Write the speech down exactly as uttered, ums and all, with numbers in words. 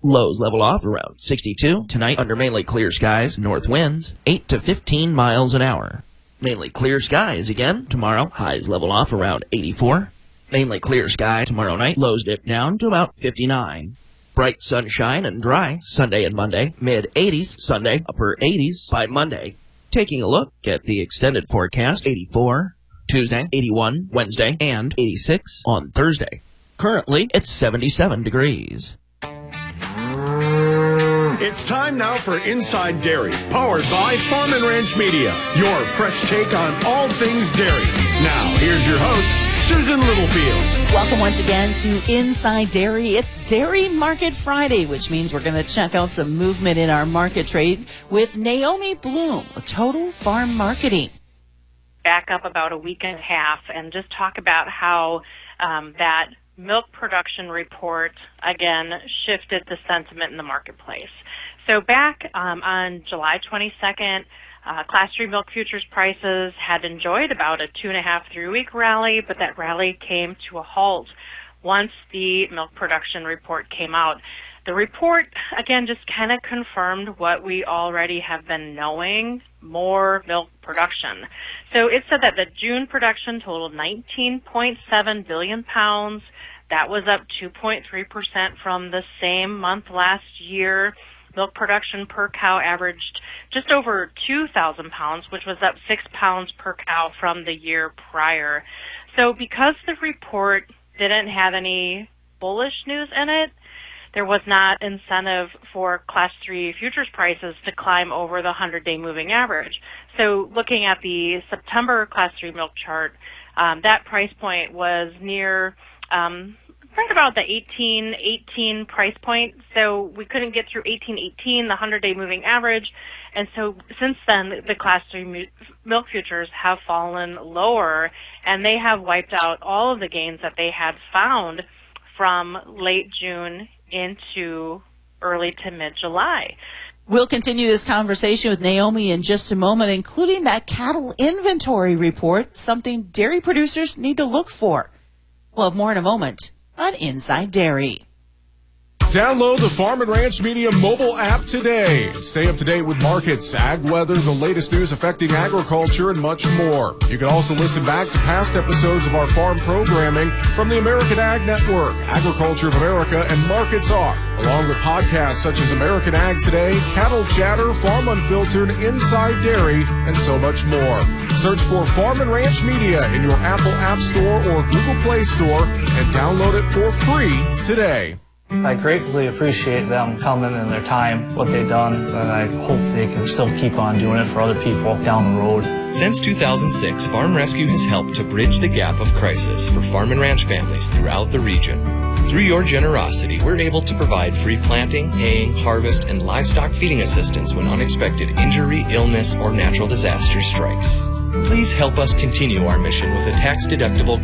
Lows level off around sixty-two. Tonight, under mainly clear skies, north winds, eight to fifteen miles an hour. Mainly clear skies again tomorrow. Highs level off around eighty-four. Mainly clear sky tomorrow night. Lows dip down to about fifty-nine. Bright sunshine and dry Sunday and Monday. Mid eighties Sunday, upper eighties by Monday. Taking a look at the extended forecast, eighty-four Tuesday, eighty-one Wednesday, and eighty-six on Thursday. Currently, it's seventy-seven degrees. It's time now for Inside Dairy, powered by Farm and Ranch Media, your fresh take on all things dairy. Now, here's your host, Susan Littlefield. Welcome once again to Inside Dairy. It's Dairy Market Friday, which means we're going to check out some movement in our market trade with Naomi Bloom, Total Farm Marketing. Back up about a week and a half and just talk about how um, that milk production report, again, shifted the sentiment in the marketplace. So back um, on July twenty-second, uh, Class three milk futures prices had enjoyed about a two and a half, three week rally, but that rally came to a halt once the milk production report came out. The report, again, just kind of confirmed what we already have been knowing, more milk production. So it said that the June production totaled nineteen point seven billion pounds. That was up two point three percent from the same month last year. Milk production per cow averaged just over two thousand pounds, which was up six pounds per cow from the year prior. So because the report didn't have any bullish news in it, there was not incentive for Class three futures prices to climb over the hundred-day moving average. So looking at the September Class three milk chart, um, that price point was near um, right about the eighteen eighteen price point. So we couldn't get through eighteen eighteen, the hundred-day moving average. And so since then, the Class three milk futures have fallen lower, and they have wiped out all of the gains that they had found from late June into early to mid-July. We'll continue this conversation with Naomi in just a moment, including that cattle inventory report, something dairy producers need to look for. We'll have more in a moment on Inside Dairy. Download the Farm and Ranch Media mobile app today. Stay up to date with markets, ag weather, the latest news affecting agriculture, and much more. You can also listen back to past episodes of our farm programming from the American Ag Network, Agriculture of America, and Market Talk, along with podcasts such as American Ag Today, Cattle Chatter, Farm Unfiltered, Inside Dairy, and so much more. Search for Farm and Ranch Media in your Apple App Store or Google Play Store and download it for free today. I greatly appreciate them coming and their time, what they've done, and I hope they can still keep on doing it for other people down the road. Since two thousand six, Farm Rescue has helped to bridge the gap of crisis for farm and ranch families throughout the region. Through your generosity, we're able to provide free planting, haying, harvest, and livestock feeding assistance when unexpected injury, illness, or natural disaster strikes. Please help us continue our mission with a tax-deductible